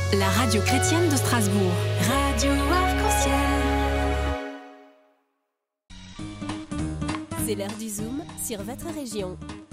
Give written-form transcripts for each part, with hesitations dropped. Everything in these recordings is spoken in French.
La radio chrétienne de Strasbourg. Radio Arc-en-Ciel. C'est l'heure du Zoom sur votre région.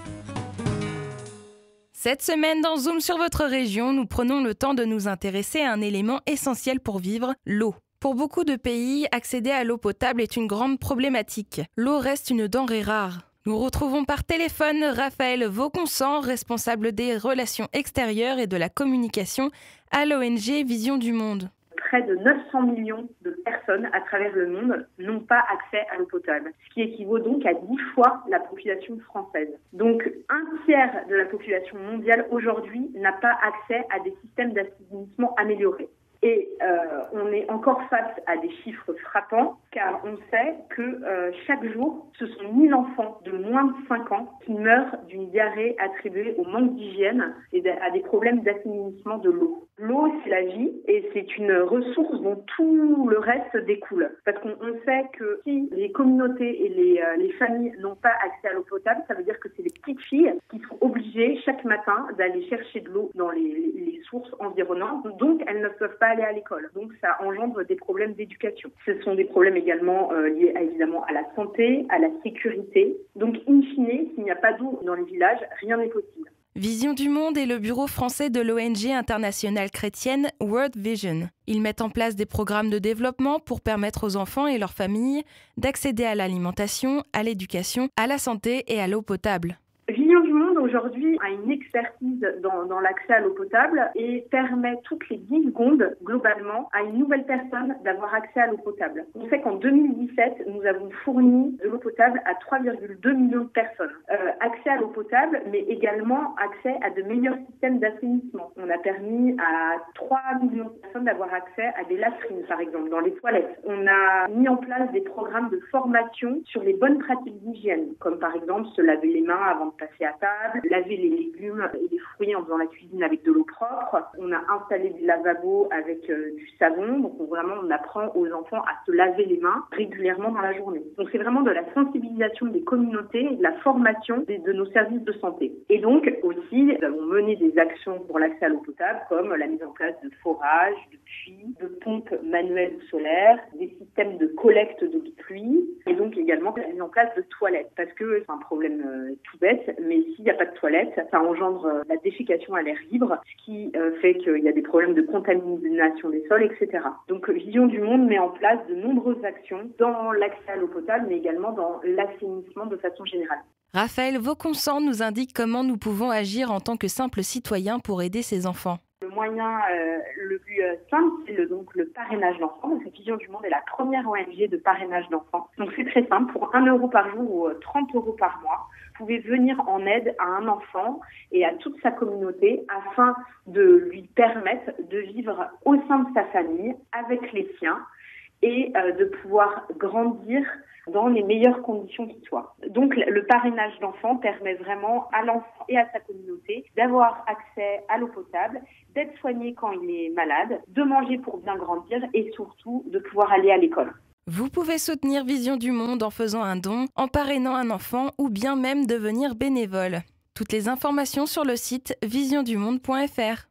Cette semaine, dans Zoom sur votre région, nous prenons le temps de nous intéresser à un élément essentiel pour vivre, l'eau. Pour beaucoup de pays, accéder à l'eau potable est une grande problématique. L'eau reste une denrée rare. Nous retrouvons par téléphone Raphaël Vauconsant, responsable des relations extérieures et de la communication à l'ONG Vision du Monde. Près de 900 millions de personnes à travers le monde n'ont pas accès à l'eau potable, ce qui équivaut donc à 10 fois la population française. Donc un tiers de la population mondiale aujourd'hui n'a pas accès à des systèmes d'assainissement améliorés. Et on est encore face à des chiffres frappants, car on sait que chaque jour, ce sont 1000 enfants de moins de 5 ans qui meurent d'une diarrhée attribuée au manque d'hygiène et à des problèmes d'assainissement de l'eau. L'eau, c'est la vie et c'est une ressource dont tout le reste découle. Parce qu'on sait que si les communautés et les familles n'ont pas accès à l'eau potable, ça veut dire que c'est les petites filles qui sont obligées chaque matin d'aller chercher de l'eau dans les sources environnantes. Donc, elles ne peuvent pas aller à l'école. Donc, ça engendre des problèmes d'éducation. Ce sont des problèmes également liés évidemment à la santé, à la sécurité. Donc, in fine, s'il n'y a pas d'eau dans les villages, rien n'est possible. Vision du Monde est le bureau français de l'ONG internationale chrétienne World Vision. Ils mettent en place des programmes de développement pour permettre aux enfants et leurs familles d'accéder à l'alimentation, à l'éducation, à la santé et à l'eau potable. Vision du Monde aujourd'hui a une expertise dans l'accès à l'eau potable et permet toutes les 10 secondes globalement à une nouvelle personne d'avoir accès à l'eau potable. On sait qu'en 2017, nous avons fourni de l'eau potable à 3,2 millions de personnes. Accès à l'eau potable, mais également accès à de meilleurs systèmes d'assainissement. On a permis à 3 millions de personnes d'avoir accès à des latrines, par exemple, dans les toilettes. On a mis en place des programmes de formation sur les bonnes pratiques d'hygiène, comme par exemple se laver les mains avant de passer à table, laver les légumes et les fruits en faisant la cuisine avec de l'eau propre. On a installé des lavabos avec du savon. Donc on apprend aux enfants à se laver les mains régulièrement dans la journée. Donc c'est vraiment de la sensibilisation des communautés et de la formation de nos services de santé. Et donc aussi, nous avons mené des actions pour l'accès à l'eau potable comme la mise en place de forages, de puits, de pompes manuelles ou solaires, des systèmes de collecte d'eau de pluie et donc également la mise en place de toilettes parce que c'est un problème tout bête. Mais s'il n'y a pas de toilette, ça engendre la défécation à l'air libre, ce qui fait qu'il y a des problèmes de contamination des sols, etc. Donc Vision du Monde met en place de nombreuses actions dans l'accès à l'eau potable, mais également dans l'assainissement de façon générale. Raphaël Vauconsant nous indique comment nous pouvons agir en tant que simples citoyens pour aider ces enfants. Le moyen le plus simple, c'est le parrainage d'enfants. Donc, Vision du Monde est la première ONG de parrainage d'enfants. Donc, c'est très simple. Pour 1 euro par jour ou 30 euros par mois, vous pouvez venir en aide à un enfant et à toute sa communauté afin de lui permettre de vivre au sein de sa famille avec les siens et de pouvoir grandir dans les meilleures conditions qui soient. Donc le parrainage d'enfants permet vraiment à l'enfant et à sa communauté d'avoir accès à l'eau potable, d'être soigné quand il est malade, de manger pour bien grandir et surtout de pouvoir aller à l'école. Vous pouvez soutenir Vision du Monde en faisant un don, en parrainant un enfant ou bien même devenir bénévole. Toutes les informations sur le site visiondumonde.fr.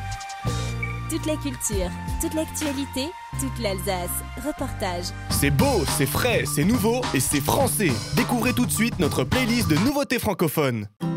Toute la culture, toute l'actualité, toute l'Alsace. Reportage. C'est beau, c'est frais, c'est nouveau et c'est français. Découvrez tout de suite notre playlist de nouveautés francophones.